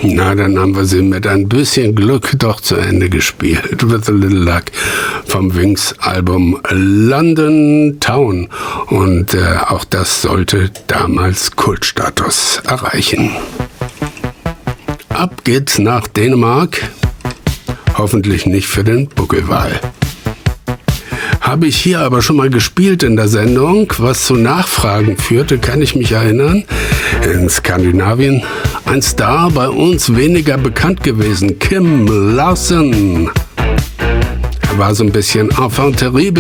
Na, dann haben wir sie mit ein bisschen Glück doch zu Ende gespielt. With a Little Luck vom Wings-Album London Town. Und auch das sollte damals Kultstatus erreichen. Ab geht's nach Dänemark. Hoffentlich nicht für den Buckelwal. Habe ich hier aber schon mal gespielt in der Sendung, was zu Nachfragen führte, kann ich mich erinnern. In Skandinavien ein Star, bei uns weniger bekannt gewesen, Kim Larsen. Er war so ein bisschen enfant terrible.